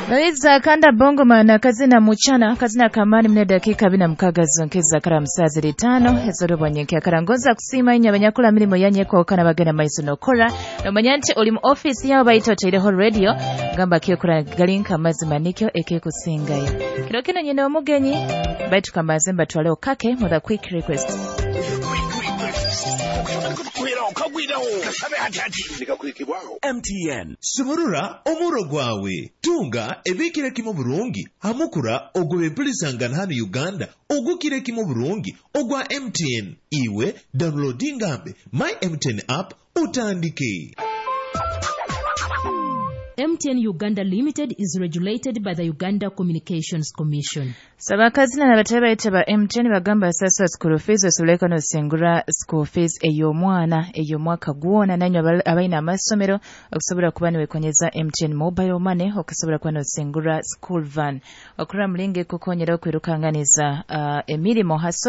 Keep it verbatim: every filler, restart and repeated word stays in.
Noiza kanda bongo mana kazina muchana kazina kamani mne dakika bina mkaga zonkeza kara msazi litano ezoro bwanyeke akarangoza kusima inya banyakula milimo yanye kwa okana bagena maizu nokora no manyanti oli mu office yao baito chaireho radio gamba kiyo kura galinka mazi manikyo eke kusingayo kino kino nyene omugenyi baitu kamazemba tuwaleo kake mother quick request M T N Sumurura omuro gwawe tunga ebikire kimo burungi hamukura ogwe mpulisangana hano Uganda ogukire kimo burungi ogwa M T N iwe downloading ambe my M T N app utandike. M T N Uganda Limited is regulated by the Uganda Communications Commission. Sabakazina na bataba itaba M T N bagamba sasa school fees osuleka no singura school fees eyo mwana eyo mwaka guona nanyo abaina amasomero okusobora kubani wekonyeza M T N mobile money okusobora kwa no singura school van okura mlinge kukonyera okwirukanganiza uh, emirimo haso